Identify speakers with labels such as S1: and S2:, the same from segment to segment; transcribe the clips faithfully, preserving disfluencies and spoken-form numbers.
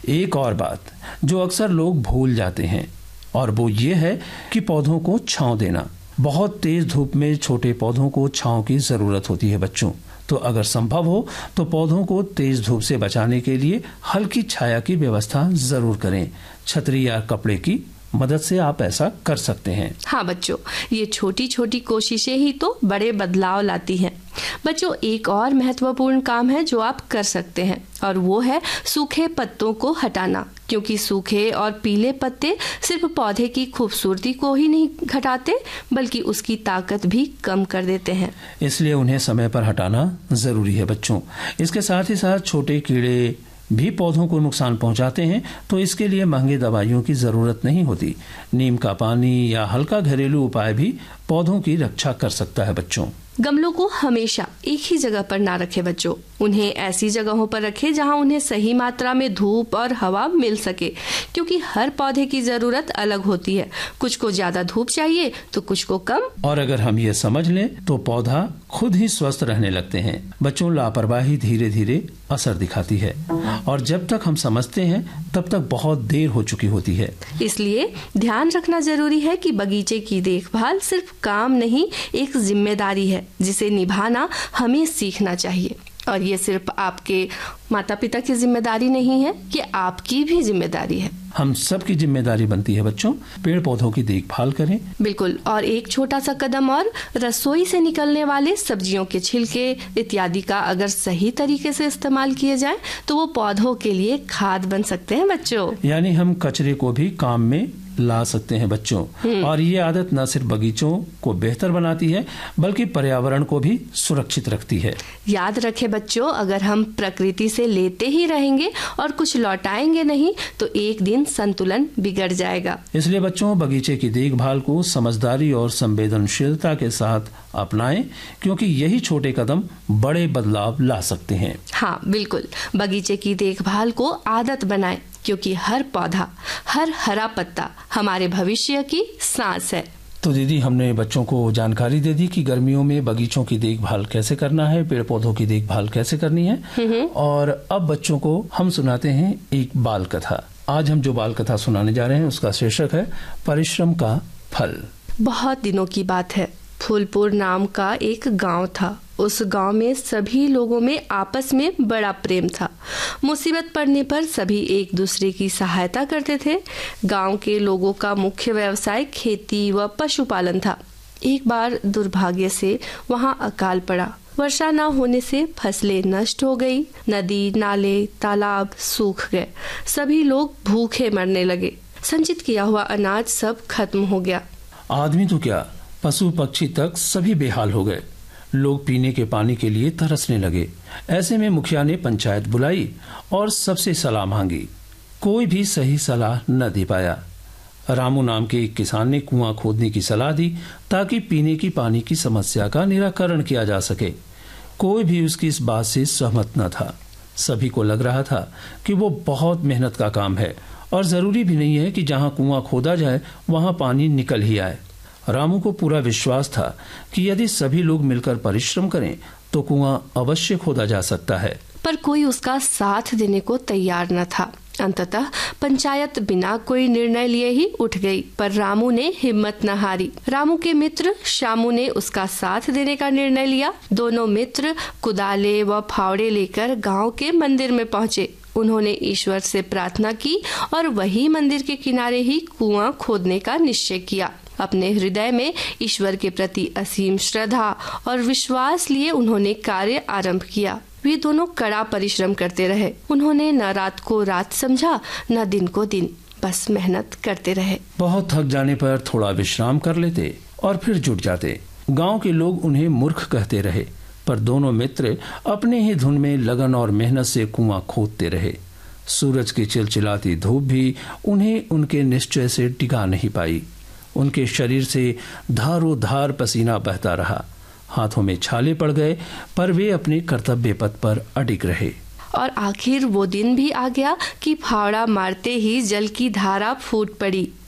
S1: एक और बात जो अक्सर लोग भूल जाते हैं और वो ये है कि पौधों को छांव देना। बहुत तेज धूप में छोटे पौधों को छांव की जरूरत होती है बच्चों, तो अगर संभव हो तो पौधों को तेज धूप से बचाने के लिए हल्की छाया की व्यवस्था जरूर करें। छतरी या कपड़े की मदद से आप ऐसा कर सकते हैं।
S2: हाँ बच्चों, ये छोटी छोटी कोशिशें ही तो बड़े बदलाव लाती हैं। बच्चों, एक और महत्वपूर्ण काम है जो आप कर सकते हैं और वो है सूखे पत्तों को हटाना, क्योंकि सूखे और पीले पत्ते सिर्फ पौधे की खूबसूरती को ही नहीं घटाते बल्कि उसकी ताकत भी कम कर देते हैं।
S1: इसलिए उन्हें समय पर हटाना जरूरी है बच्चों। इसके साथ ही साथ छोटे कीड़े भी पौधों को नुकसान पहुंचाते हैं, तो इसके लिए महंगी दवाइयों की जरूरत नहीं होती। नीम का पानी या हल्का घरेलू उपाय भी पौधों की रक्षा कर सकता है बच्चों।
S2: गमलों को हमेशा एक ही जगह पर ना रखें बच्चों। उन्हें ऐसी जगहों पर रखें जहां उन्हें सही मात्रा में धूप और हवा मिल सके, क्योंकि हर पौधे की जरूरत अलग होती है। कुछ को ज्यादा धूप चाहिए तो कुछ को कम।
S1: और अगर हम ये समझ लें तो पौधा खुद ही स्वस्थ रहने लगते हैं। बच्चों, लापरवाही धीरे धीरे असर दिखाती है और जब तक हम समझते हैं तब तक बहुत देर हो चुकी होती है।
S2: इसलिए ध्यान रखना जरूरी है कि बगीचे की देखभाल सिर्फ काम नहीं, एक जिम्मेदारी है जिसे निभाना हमें सीखना चाहिए। और ये सिर्फ आपके माता पिता की जिम्मेदारी नहीं है, ये आपकी भी जिम्मेदारी है।
S1: हम सब की जिम्मेदारी बनती है बच्चों, पेड़ पौधों की देखभाल करें।
S2: बिल्कुल, और एक छोटा सा कदम और, रसोई से निकलने वाले सब्जियों के छिलके इत्यादि का अगर सही तरीके से इस्तेमाल किए जाए तो वो पौधों के लिए खाद बन सकते हैं बच्चों।
S1: यानी हम कचरे को भी काम में ला सकते हैं बच्चों। और ये आदत न सिर्फ बगीचों को बेहतर बनाती है बल्कि पर्यावरण को भी सुरक्षित रखती है।
S2: याद रखें बच्चों, अगर हम प्रकृति से लेते ही रहेंगे और कुछ लौटाएंगे नहीं तो एक दिन संतुलन बिगड़ जाएगा।
S1: इसलिए बच्चों, बगीचे की देखभाल को समझदारी और संवेदनशीलता के साथ अपनाएं, क्योंकि यही छोटे कदम बड़े बदलाव ला सकते हैं।
S2: हाँ बिल्कुल, बगीचे की देखभाल को आदत बनाएं, क्योंकि हर पौधा, हर हरा पत्ता हमारे भविष्य की सांस है।
S1: तो दीदी, हमने बच्चों को जानकारी दे दी कि गर्मियों में बगीचों की देखभाल कैसे करना है, पेड़ पौधों की देखभाल कैसे करनी है। और अब बच्चों को हम सुनाते हैं एक बाल कथा। आज हम जो बाल कथा सुनाने जा रहे हैं उसका शीर्षक है परिश्रम का फल।
S2: बहुत दिनों की बात है, फूलपुर नाम का एक गांव था। उस गांव में सभी लोगों में आपस में बड़ा प्रेम था। मुसीबत पड़ने पर सभी एक दूसरे की सहायता करते थे। गांव के लोगों का मुख्य व्यवसाय खेती व पशुपालन था। एक बार दुर्भाग्य से वहां अकाल पड़ा। वर्षा न होने से फसलें नष्ट हो गई। नदी, नाले, तालाब सूख गए। सभी लोग भूखे मरने लगे। संचित किया हुआ अनाज सब खत्म हो गया।
S1: आदमी तो क्या, पशु पक्षी तक सभी बेहाल हो गए। लोग पीने के पानी के लिए तरसने लगे। ऐसे में मुखिया ने पंचायत बुलाई और सबसे सलाह मांगी। कोई भी सही सलाह न दे पाया। रामू नाम के एक किसान ने कुआं खोदने की सलाह दी ताकि पीने की पानी की समस्या का निराकरण किया जा सके। कोई भी उसकी इस बात से सहमत न था। सभी को लग रहा था कि वो बहुत मेहनत का काम है और जरूरी भी नहीं है कि जहां कुआं खोदा जाए वहां पानी निकल ही आए। रामू को पूरा विश्वास था कि यदि सभी लोग मिलकर परिश्रम करें तो कुआं अवश्य खोदा जा सकता है।
S2: पर कोई उसका साथ देने को तैयार न था। अंततः पंचायत बिना कोई निर्णय लिए ही उठ गई, पर रामू ने हिम्मत न हारी। रामू के मित्र श्यामू ने उसका साथ देने का निर्णय लिया। दोनों मित्र कुदाले व फावड़े लेकर गांव के मंदिर में पहुंचे। उन्होंने ईश्वर से प्रार्थना की और वही मंदिर के किनारे ही कुआं खोदने का निश्चय किया। अपने हृदय में ईश्वर के प्रति असीम श्रद्धा और विश्वास लिए उन्होंने कार्य आरंभ किया। वे दोनों कड़ा परिश्रम करते रहे। उन्होंने न रात को रात समझा, न दिन को दिन, बस मेहनत करते रहे।
S1: बहुत थक जाने पर थोड़ा विश्राम कर लेते और फिर जुट जाते। गांव के लोग उन्हें मूर्ख कहते रहे, पर दोनों मित्र अपने ही धुन में लगन और मेहनत से कुआं खोदते रहे। सूरज की चिलचिलाती धूप भी उन्हें उनके निश्चय से टिका नहीं पाई। उनके शरीर से धारो धार पसीना बहता रहा। हाथों में छाले पड़ गए, पर वे अपने कर्तव्य पथ पर अडिग रहे।
S2: और आखिर वो दिन भी आ गया कि फावड़ा मारते ही जल की धारा फूट पड़ी।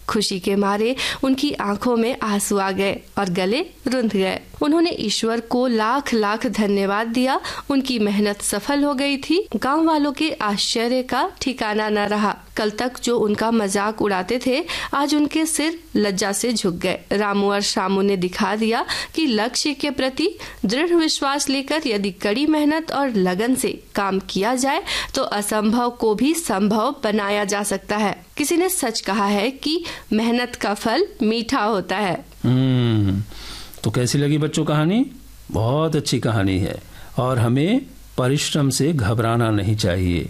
S2: खुशी के मारे उनकी आंखों में आंसू आ गए और गले रुंध गए। उन्होंने ईश्वर को लाख लाख धन्यवाद दिया। उनकी मेहनत सफल हो गई थी। गांव वालों के आश्चर्य का ठिकाना न रहा। कल तक जो उनका मजाक उड़ाते थे, आज उनके सिर लज्जा से झुक गए। रामू और शामू ने दिखा दिया कि लक्ष्य के प्रति दृढ़ विश्वास लेकर यदि कड़ी मेहनत और लगन से काम किया जाए तो असंभव को भी संभव बनाया जा सकता है। किसी ने सच कहा है कि मेहनत का फल मीठा होता है।
S1: हम्म तो कैसी लगी बच्चों कहानी? बहुत अच्छी कहानी है और हमें परिश्रम से घबराना नहीं चाहिए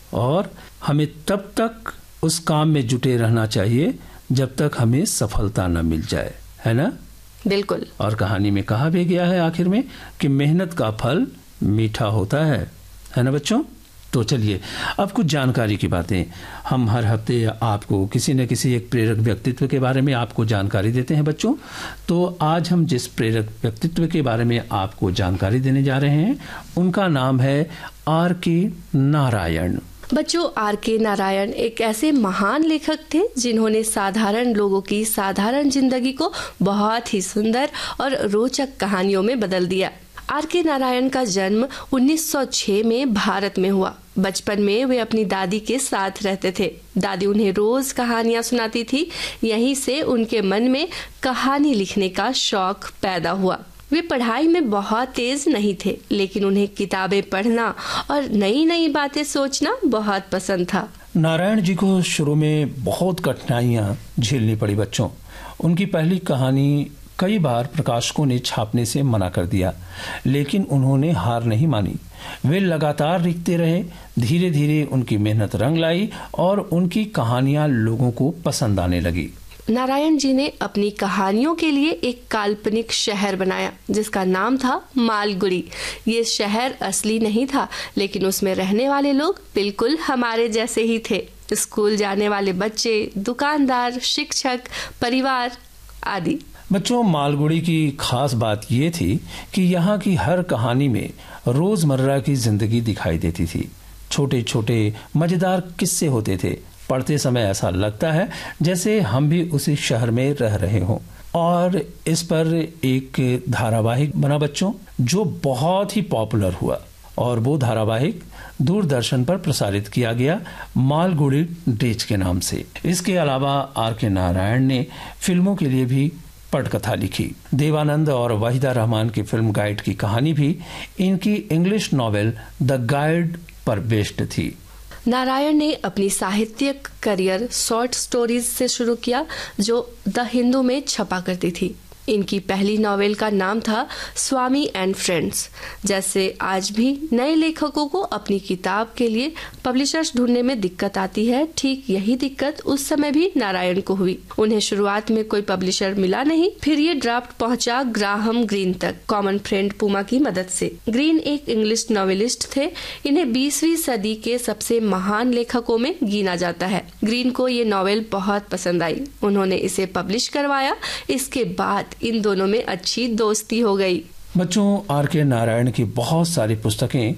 S1: और हमें तब तक उस काम में जुटे रहना चाहिए जब तक हमें सफलता न मिल जाए, है ना?
S2: बिल्कुल।
S1: और कहानी में कहा भी गया है आखिर में कि मेहनत का फल मीठा होता है, है ना बच्चों? तो चलिए अब कुछ जानकारी की बातें। हम हर हफ्ते आपको किसी न किसी एक प्रेरक व्यक्तित्व के बारे में आपको जानकारी देते हैं बच्चों। तो आज हम जिस प्रेरक व्यक्तित्व के बारे में आपको जानकारी देने जा रहे हैं उनका नाम है आर के नारायण।
S2: बच्चों, आर के नारायण एक ऐसे महान लेखक थे जिन्होंने साधारण लोगों की साधारण जिंदगी को बहुत ही सुंदर और रोचक कहानियों में बदल दिया। आर के नारायण का जन्म उन्नीस सौ छह में भारत में हुआ। बचपन में वे अपनी दादी के साथ रहते थे। दादी उन्हें रोज कहानियां सुनाती थी। यहीं से उनके मन में कहानी लिखने का शौक पैदा हुआ। वे पढ़ाई में बहुत तेज नहीं थे, लेकिन उन्हें किताबें पढ़ना और नई नई बातें सोचना बहुत पसंद था।
S1: नारायण जी को शुरू में बहुत कठिनाइयां झेलनी पड़ी बच्चों। उनकी पहली कहानी कई बार प्रकाशकों ने छापने से मना कर दिया, लेकिन उन्होंने हार नहीं मानी। वे लगातार लिखते रहे। धीरे धीरे उनकी मेहनत रंग लाई और उनकी कहानियां लोगों को पसंद आने लगी।
S2: नारायण जी ने अपनी कहानियों के लिए एक काल्पनिक शहर बनाया जिसका नाम था मालगुड़ी। ये शहर असली नहीं था, लेकिन उसमें रहने वाले लोग बिल्कुल हमारे जैसे ही थे। स्कूल जाने वाले बच्चे, दुकानदार, शिक्षक, परिवार आदि।
S1: बच्चों, मालगुड़ी की खास बात ये थी कि यहाँ की हर कहानी में रोजमर्रा की जिंदगी दिखाई देती थी। छोटे छोटे मजेदार किस्से होते थे। पढ़ते समय ऐसा लगता है जैसे हम भी उसी शहर में रह रहे हों। और इस पर एक धारावाहिक बना बच्चों, जो बहुत ही पॉपुलर हुआ और वो धारावाहिक दूरदर्शन पर प्रसारित किया गया मालगुड़ी डेज के नाम से। इसके अलावा आर के नारायण ने फिल्मों के लिए भी पटकथा लिखी। देवानंद और वाहिदा रहमान की फिल्म गाइड की कहानी भी इनकी इंग्लिश नॉवेल द गाइड पर बेस्ड थी।
S2: नारायण ने अपनी साहित्यिक करियर शॉर्ट स्टोरीज से शुरू किया, जो द हिंदू में छपा करती थी। इनकी पहली नॉवेल का नाम था स्वामी एंड फ्रेंड्स। जैसे आज भी नए लेखकों को अपनी किताब के लिए पब्लिशर्स ढूंढने में दिक्कत आती है, ठीक यही दिक्कत उस समय भी नारायण को हुई। उन्हें शुरुआत में कोई पब्लिशर मिला नहीं। फिर ये ड्राफ्ट पहुंचा ग्राहम ग्रीन तक, कॉमन फ्रेंड पुमा की मदद से। ग्रीन एक इंग्लिश नॉवेलिस्ट थे। इन्हें बीसवीं सदी के सबसे महान लेखकों में गिना जाता है। ग्रीन को ये नॉवेल बहुत पसंद आई। उन्होंने इसे पब्लिश करवाया। इसके बाद इन दोनों में अच्छी दोस्ती हो गई।
S1: बच्चों, आर के नारायण की बहुत सारी पुस्तकें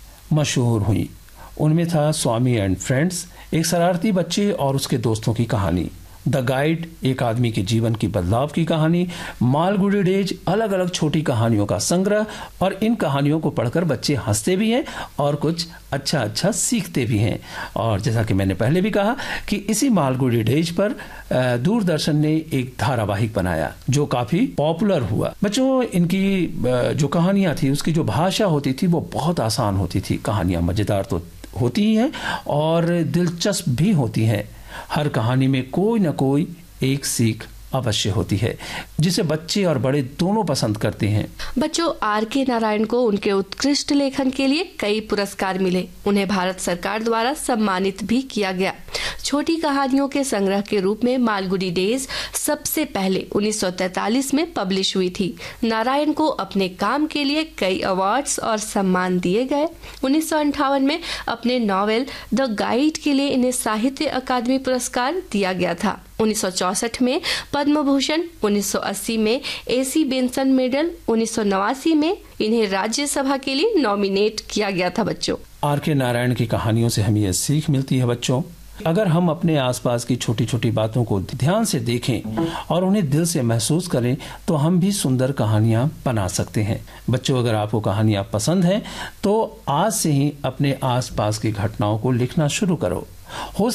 S1: मशहूर हुई। उनमें था स्वामी एंड फ्रेंड्स, एक शरारती बच्चे और उसके दोस्तों की कहानी। द गाइड, एक आदमी के जीवन की बदलाव की कहानी। मालगुड़ी डेज, अलग अलग छोटी कहानियों का संग्रह। और इन कहानियों को पढ़कर बच्चे हंसते भी हैं और कुछ अच्छा अच्छा सीखते भी हैं। और जैसा कि मैंने पहले भी कहा कि इसी मालगुड़ी डेज पर दूरदर्शन ने एक धारावाहिक बनाया जो काफी पॉपुलर हुआ। बच्चों, इनकी जो कहानियां थी उसकी जो भाषा होती थी वो बहुत आसान होती थी। कहानियां मजेदार तो होती ही हैं और दिलचस्प भी होती हैं। हर कहानी में कोई न कोई एक सीख अवश्य होती है जिसे बच्चे और बड़े दोनों पसंद करते हैं।
S2: बच्चों, आर के नारायण को उनके उत्कृष्ट लेखन के लिए कई पुरस्कार मिले। उन्हें भारत सरकार द्वारा सम्मानित भी किया गया। छोटी कहानियों के संग्रह के रूप में मालगुड़ी डेज सबसे पहले उन्नीस सौ तैतालीस में पब्लिश हुई थी। नारायण को अपने काम के लिए कई अवार्ड्स और सम्मान दिए गए। उन्नीस सौ अंठावन में अपने नॉवेल द गाइड के लिए इन्हें साहित्य अकादमी पुरस्कार दिया गया था। उन्नीस सौ चौसठ में पद्म भूषण, उन्नीस सौ अस्सी में एसी बेंसन मेडल, उन्नीस सौ नवासी में इन्हें राज्यसभा के लिए नॉमिनेट किया गया था। बच्चों,
S1: आर के नारायण की कहानियों से हमें यह सीख मिलती है बच्चों अगर हम अपने आसपास की छोटी छोटी बातों को ध्यान से देखें और उन्हें दिल से महसूस करें तो हम भी सुंदर कहानियां बना सकते हैं। बच्चों, अगर आपको कहानियां पसंद हैं तो आज से ही अपने आसपास की घटनाओं को लिखना शुरू करो। हो